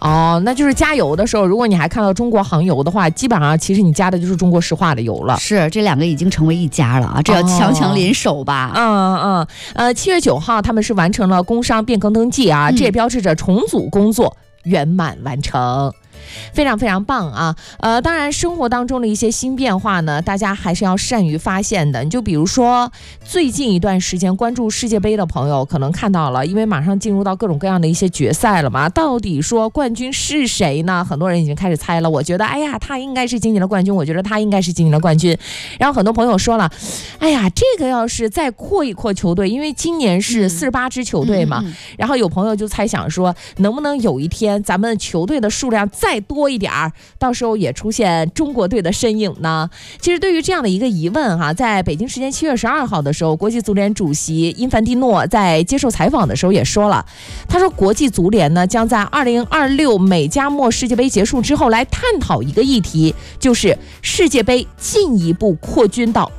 哦，那就是加油的时候，如果你还看到中国航油的话，基本上其实你加的就是中国石化的油了。 是，这两个已经成为一家了啊，这要强强联手吧。 7月9号他们是完成了工商变更登记啊，这也标志着重组工作圆满完成。非常非常棒啊！当然生活当中的一些新变化呢，大家还是要善于发现的。你就比如说最近一段时间关注世界杯的朋友可能看到了，因为马上进入到各种各样的一些决赛了嘛，到底说冠军是谁呢？很多人已经开始猜了。我觉得哎呀他应该是今年的冠军，我觉得他应该是今年的冠军。然后很多朋友说了，哎呀这个要是再扩一扩球队，因为今年是48支球队嘛，然后有朋友就猜想说能不能有一天咱们球队的数量再多一点儿，到时候也出现中国队的身影呢？其实对于这样的一个疑问哈，在北京时间7月12号的时候，国际足联主席因凡蒂诺在接受采访的时候也说了，他说国际足联呢将在2026美加墨世界杯结束之后来探讨一个议题，就是世界杯进一步扩军到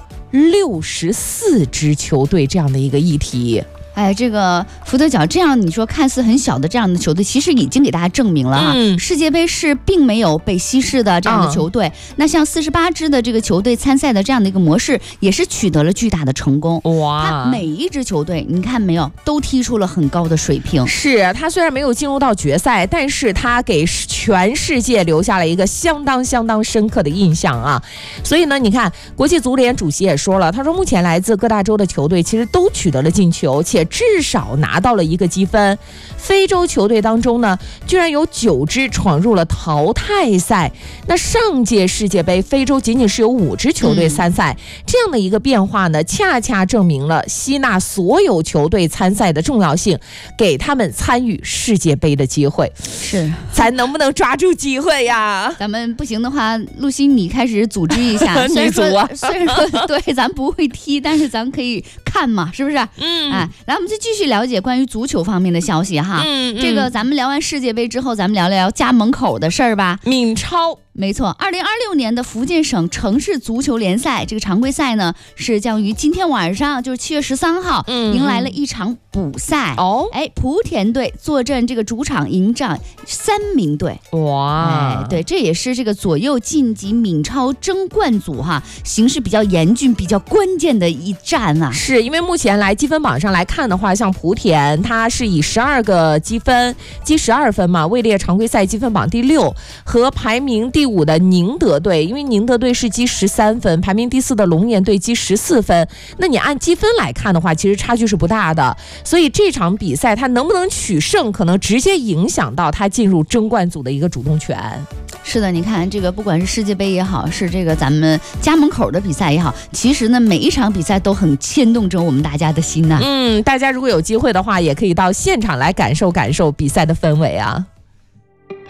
64支球队这样的一个议题。 哎，这个福德角这样你说看似很小的这样的球队，其实已经给大家证明了哈，世界杯是并没有被稀释的这样的球队。那像48支的这个球队参赛的这样的一个模式，也是取得了巨大的成功。哇！他每一支球队你看没有，都踢出了很高的水平。 是，他虽然没有进入到决赛，但是他给全世界留下了一个相当深刻的印象啊。所以呢，你看国际足联主席也说了，他说目前来自各大洲的球队其实都取得了进球，且至少拿到了一个积分。非洲球队当中呢，居然有9支闯入了淘汰赛。那上届世界杯非洲仅仅是有5支球队参赛，这样的一个变化呢，恰恰证明了吸纳所有球队参赛的重要性，给他们参与世界杯的机会。 是， 咱能不能抓住机会呀？ 咱们不行的话，露西你开始组织一下。 女足啊， 虽然说对咱不会踢，但是咱可以看嘛，是不是？来我们就继续了解关于足球方面的消息哈。这个咱们聊完世界杯之后，咱们聊聊家门口的事儿吧。 闽超。 没错，2026年的福建省城市足球联赛这个常规赛呢，是将于今天晚上，就是7月13号，迎来了一场补赛。莆田队坐镇这个主场迎战3名队。哇，对，这也是这个左右晋级闽超争冠组哈，形势比较严峻、比较关键的一战啊。 是因为目前来积分榜上来看的话，像莆田它是以12个积分，积12分嘛，位列常规赛积分榜第6，和排名第5的宁德队，因为宁德队是积13分，排名第4的龙岩队积14分。那你按积分来看的话，其实差距是不大的。所以这场比赛他能不能取胜，可能直接影响到他进入争冠组的一个主动权。 是的，你看这个不管是世界杯也好，是这个咱们家门口的比赛也好，其实呢每一场比赛都很牵动着我们大家的心呐。 大家如果有机会的话，也可以到现场来感受比赛的氛围啊。